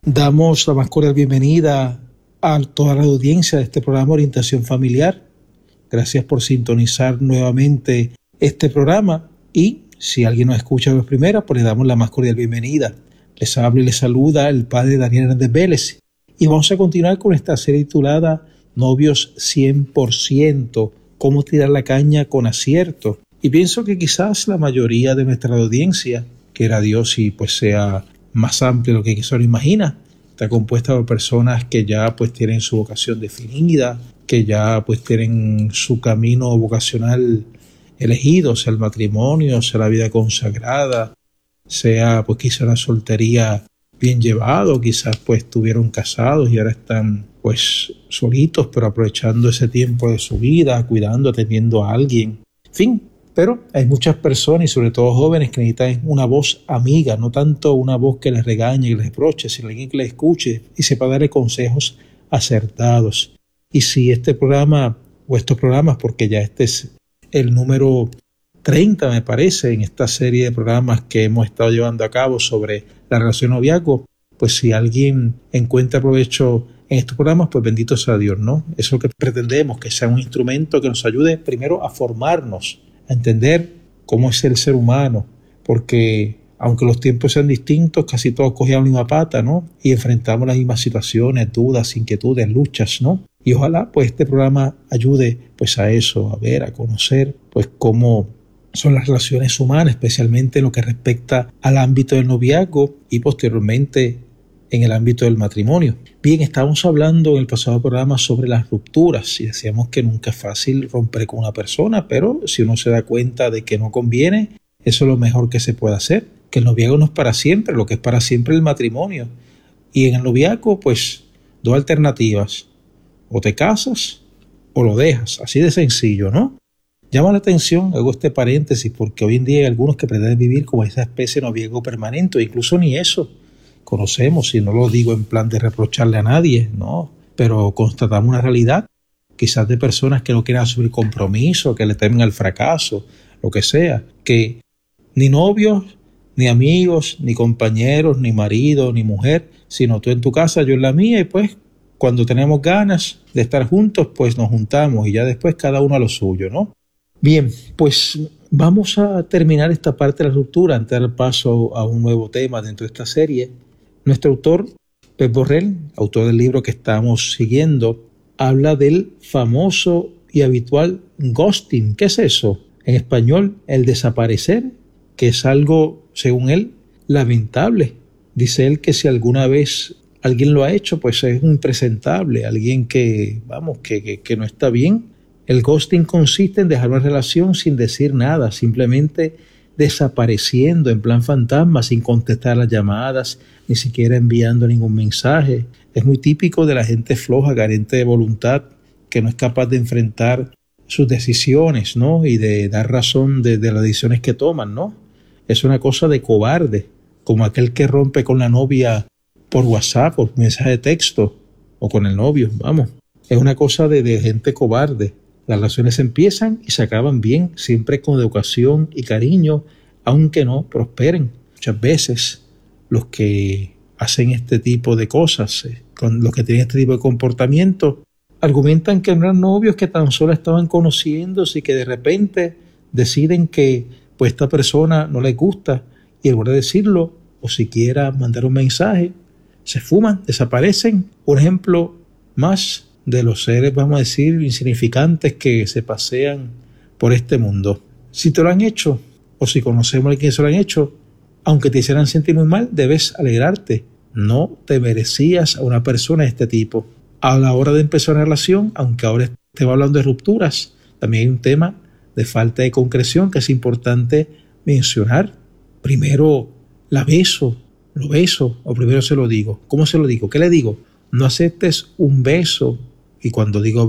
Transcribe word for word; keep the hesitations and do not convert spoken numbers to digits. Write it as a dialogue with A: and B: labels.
A: Damos la más cordial bienvenida a toda la audiencia de este programa Orientación Familiar. Gracias por sintonizar nuevamente este programa y si alguien nos escucha por primera, pues le damos la más cordial bienvenida. Les habla y les saluda el padre Daniel Hernández Vélez y vamos a continuar con esta serie titulada Novios cien por ciento, cómo tirar la caña con acierto. Y pienso que quizás la mayoría de nuestra audiencia, quiera Dios y pues sea más amplio de lo que quizás lo imagina, está compuesta por personas que ya pues tienen su vocación definida, que ya pues tienen su camino vocacional elegido, sea el matrimonio, sea la vida consagrada, sea pues quizá la soltería bien llevado, quizás pues estuvieron casados y ahora están pues solitos, pero aprovechando ese tiempo de su vida, cuidando, atendiendo a alguien, en fin. Pero hay muchas personas y sobre todo jóvenes que necesitan una voz amiga, no tanto una voz que les regañe y les reproche, sino alguien que les escuche y sepa darle consejos acertados. Y si este programa o estos programas, porque ya este es el número treinta me parece, en esta serie de programas que hemos estado llevando a cabo sobre la relación noviazgo, pues si alguien encuentra provecho en estos programas, pues bendito sea Dios, ¿no? Eso es lo que pretendemos, que sea un instrumento que nos ayude primero a formarnos, a entender cómo es el ser humano, porque aunque los tiempos sean distintos, casi todos cogíamos la misma pata, ¿no? Y enfrentamos las mismas situaciones, dudas, inquietudes, luchas, ¿no? Y ojalá pues este programa ayude pues a eso, a ver, a conocer pues cómo son las relaciones humanas, especialmente en lo que respecta al ámbito del noviazgo y posteriormente en el ámbito del matrimonio. Bien, estábamos hablando en el pasado programa sobre las rupturas y decíamos que nunca es fácil romper con una persona, pero si uno se da cuenta de que no conviene, eso es lo mejor que se puede hacer, que el noviazgo no es para siempre, lo que es para siempre es el matrimonio. Y en el noviazgo, pues, dos alternativas, o te casas o lo dejas, así de sencillo, ¿no? Llama la atención, hago este paréntesis, porque hoy en día hay algunos que pretenden vivir como esa especie de noviazgo permanente, o incluso ni eso conocemos, y no lo digo en plan de reprocharle a nadie, no, pero constatamos una realidad, quizás de personas que no quieren asumir compromiso, que le temen al fracaso, lo que sea, que ni novios, ni amigos, ni compañeros, ni marido, ni mujer, sino tú en tu casa, yo en la mía, y pues cuando tenemos ganas de estar juntos, pues nos juntamos y ya después cada uno a lo suyo, ¿no? Bien, pues vamos a terminar esta parte de la ruptura antes de dar paso a un nuevo tema dentro de esta serie. Nuestro autor, Pep Borrell, autor del libro que estamos siguiendo, habla del famoso y habitual ghosting. ¿Qué es eso? En español, el desaparecer, que es algo, según él, lamentable. Dice él que si alguna vez alguien lo ha hecho, pues es un impresentable, alguien que, vamos, que, que, que no está bien. El ghosting consiste en dejar una relación sin decir nada, simplemente desapareciendo en plan fantasma, sin contestar las llamadas, ni siquiera enviando ningún mensaje. Es muy típico de la gente floja, carente de voluntad, que no es capaz de enfrentar sus decisiones, ¿no? Y de dar razón de, de las decisiones que toman, ¿no? Es una cosa de cobarde, como aquel que rompe con la novia por WhatsApp, por mensaje de texto, o con el novio, vamos. Es una cosa de, de gente cobarde. Las relaciones empiezan y se acaban bien, siempre con educación y cariño, aunque no prosperen. Muchas veces los que hacen este tipo de cosas, eh, con los que tienen este tipo de comportamiento, argumentan que no eran novios, que tan solo estaban conociéndose y que de repente deciden que pues esta persona no les gusta y en lugar de decirlo o siquiera mandar un mensaje, se fuman, desaparecen. Un ejemplo más de los seres, vamos a decir, insignificantes que se pasean por este mundo. Si te lo han hecho, o si conocemos a quien se lo han hecho, aunque te hicieran sentir muy mal, debes alegrarte. No te merecías a una persona de este tipo. A la hora de empezar una relación, aunque ahora estemos hablando de rupturas, también hay un tema de falta de concreción que es importante mencionar. Primero la beso, lo beso, o primero se lo digo. ¿Cómo se lo digo? ¿Qué le digo? No aceptes un beso. Y cuando digo